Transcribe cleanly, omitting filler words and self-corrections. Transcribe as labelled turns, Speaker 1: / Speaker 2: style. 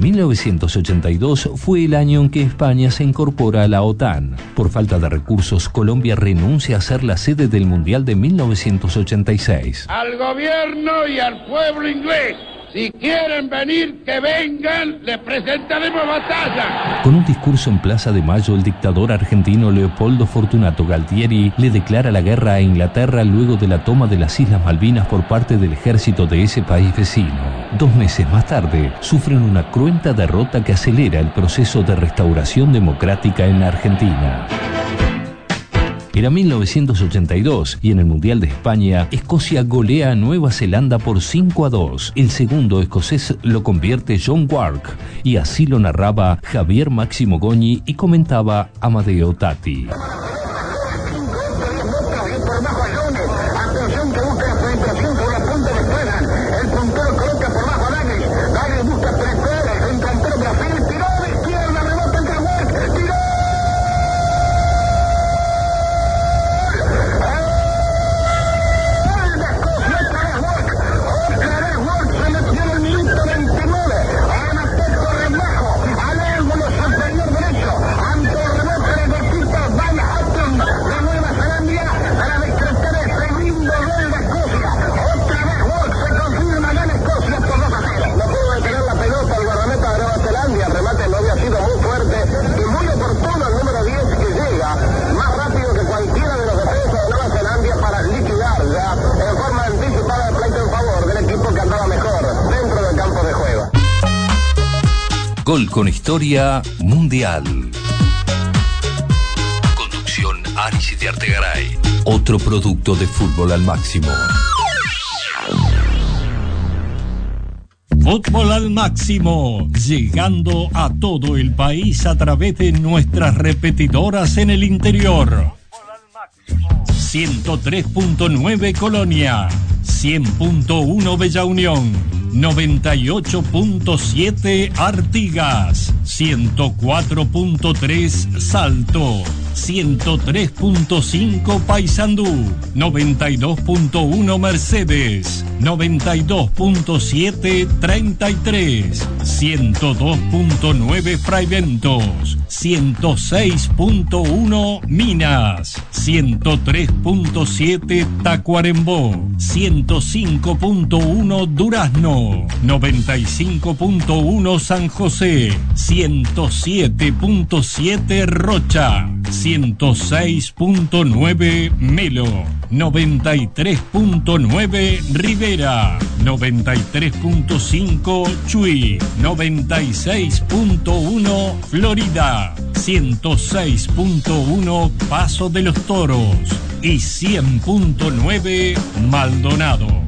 Speaker 1: 1982 fue el año en que España se incorpora a la OTAN. Por falta de recursos, Colombia renuncia a ser la sede del Mundial de 1986.
Speaker 2: Al gobierno y al pueblo inglés, si quieren venir, que vengan, les presentaremos batalla.
Speaker 1: Con un discurso en Plaza de Mayo, el dictador argentino Leopoldo Fortunato Galtieri le declara la guerra a Inglaterra luego de la toma de las Islas Malvinas por parte del ejército de ese país vecino. 2 meses más tarde, sufren una cruenta derrota que acelera el proceso de restauración democrática en la Argentina. Era 1982 y en el Mundial de España, Escocia golea a Nueva Zelanda por 5-2. El segundo escocés lo convierte John Wark y así lo narraba Javier Máximo Goñi y comentaba Amadeo Tati. Gol con historia mundial. Conducción Aris de Artegaray. Otro producto de Fútbol al Máximo.
Speaker 3: Fútbol al Máximo, llegando a todo el país a través de nuestras repetidoras en el interior. 103.9 Colonia, 100.1 Bella Unión, 98.7 Artigas, 104.3 Salto, 103.5 Paysandú, 92.1 Mercedes, 92.7 33, 102.9 Fraiventos, 106.1 Minas, 103.7 Tacuarembó, 105.1 Durazno, 95.1 San José, 107.7 Rocha, 106.9 Melo, 93.9 Rivera, 93.5 Chuy, 96.1 Florida, 106.1 Paso de los Toros y 100.9 Maldonado.